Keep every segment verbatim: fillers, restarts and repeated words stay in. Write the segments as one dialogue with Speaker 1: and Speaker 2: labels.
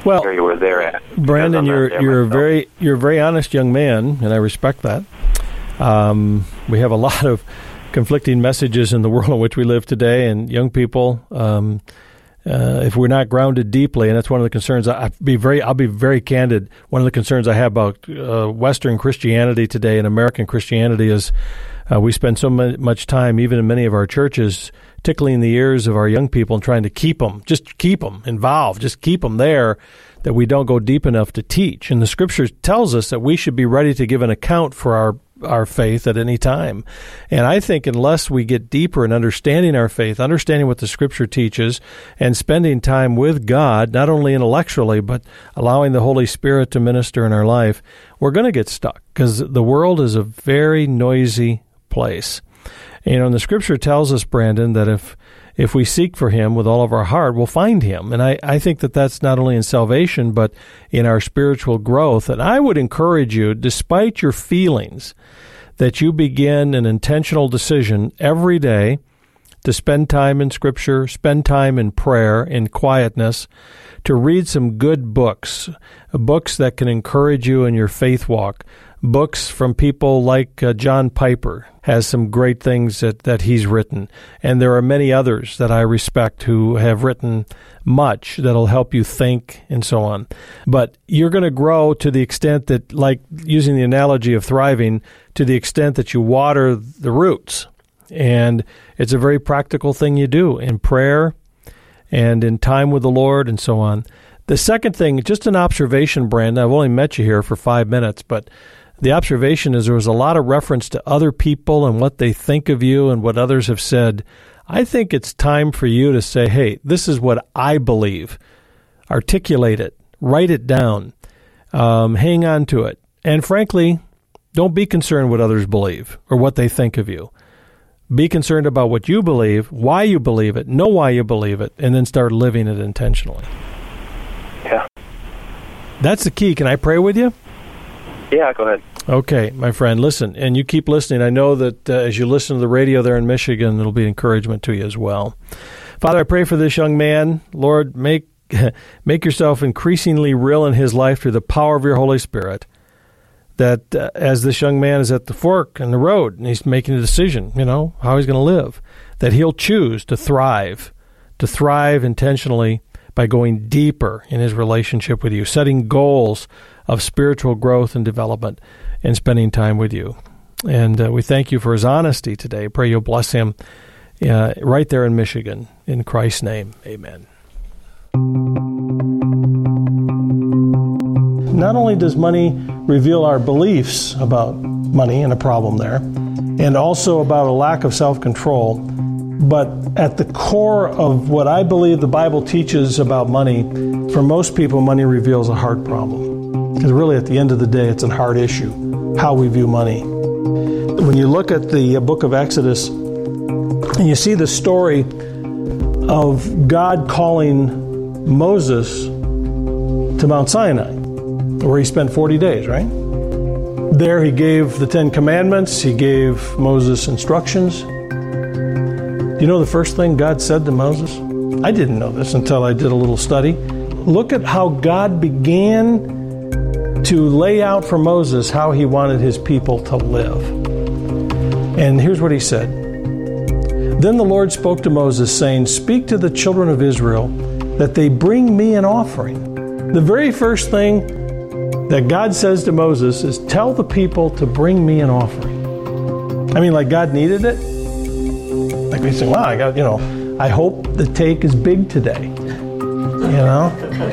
Speaker 1: well,
Speaker 2: area where they're at.
Speaker 1: Brandon, you're you're a very you're a very honest young man, and I respect that. Um, we have a lot of conflicting messages in the world in which we live today, and young people, um, uh, if we're not grounded deeply, and that's one of the concerns. I be very, I'll be very candid. One of the concerns I have about uh, Western Christianity today and American Christianity is uh, we spend so much time, even in many of our churches, tickling the ears of our young people and trying to keep them, just keep them involved, just keep them there, that we don't go deep enough to teach. And the Scripture tells us that we should be ready to give an account for our our faith at any time. And I think unless we get deeper in understanding our faith, understanding what the Scripture teaches, and spending time with God, not only intellectually, but allowing the Holy Spirit to minister in our life, we're going to get stuck, because the world is a very noisy place. You know, and the Scripture tells us, Brandon, that if if we seek for Him with all of our heart, we'll find Him. And I, I think that that's not only in salvation, but in our spiritual growth. And I would encourage you, despite your feelings, that you begin an intentional decision every day to spend time in Scripture, spend time in prayer, in quietness, to read some good books, books that can encourage you in your faith walk, books from people like uh, John Piper has some great things that, that he's written. And there are many others that I respect who have written much that'll help you think and so on. But you're going to grow to the extent that, like using the analogy of thriving, to the extent that you water the roots. And it's a very practical thing you do in prayer and in time with the Lord and so on. The second thing, just an observation, Brandon, I've only met you here for five minutes, but the observation is there was a lot of reference to other people and what they think of you and what others have said. I think it's time for you to say, hey, this is what I believe. Articulate it. Write it down. Um, hang on to it. And frankly, don't be concerned what others believe or what they think of you. Be concerned about what you believe, why you believe it, know why you believe it, and then start living it intentionally.
Speaker 2: Yeah.
Speaker 1: That's the key. Can I pray with you?
Speaker 2: Yeah, go ahead.
Speaker 1: Okay, my friend, listen, and you keep listening. I know that uh, as you listen to the radio there in Michigan, it'll be encouragement to you as well. Father, I pray for this young man. Lord, make make yourself increasingly real in his life through the power of your Holy Spirit, that uh, as this young man is at the fork in the road and he's making a decision, you know, how he's going to live, that he'll choose to thrive, to thrive intentionally by going deeper in his relationship with you, setting goals of spiritual growth and development, and spending time with you. And uh, we thank you for his honesty today. Pray you'll bless him uh, right there in Michigan. In Christ's name, amen. Not only does money reveal our beliefs about money and a problem there, and also about a lack of self-control, but at the core of what I believe the Bible teaches about money, for most people, money reveals a heart problem. Because really, at the end of the day, it's a heart issue, how we view money. When you look at the book of Exodus, and you see the story of God calling Moses to Mount Sinai, where he spent forty days, right? There he gave the Ten Commandments, he gave Moses instructions. Do you know the first thing God said to Moses? I didn't know this until I did a little study. Look at how God began to lay out for Moses how he wanted his people to live. And here's what he said. Then the Lord spoke to Moses, saying, speak to the children of Israel that they bring me an offering. The very first thing that God says to Moses is, tell the people to bring me an offering. I mean, like God needed it? Like we say, wow, I got, you know, I hope the take is big today. You know?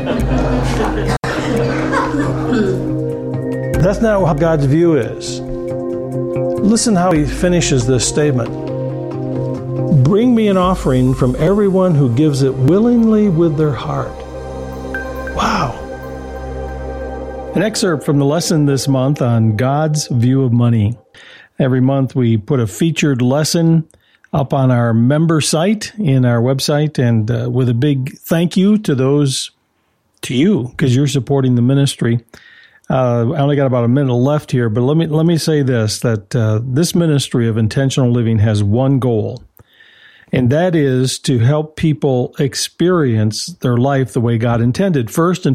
Speaker 1: That's not how God's view is. Listen how he finishes this statement. Bring me an offering from everyone who gives it willingly with their heart. Wow. An excerpt from the lesson this month on God's view of money. Every month we put a featured lesson up on our member site in our website, and uh, with a big thank you to those, to you, because you're supporting the ministry. Uh, I only got about a minute left here, but let me let me say this, that uh, this ministry of intentional living has one goal, and that is to help people experience their life the way God intended. First and